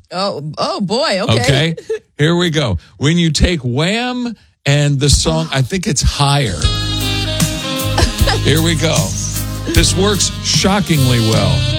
Oh boy. Okay. Okay, here we go. When you take Wham and the song, I think it's Higher. Here we go. This works shockingly well.